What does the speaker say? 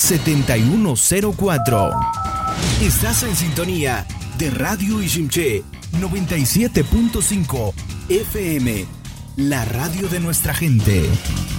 7104. Estás en sintonía de Radio Iximché 97.5 FM, la radio de nuestra gente.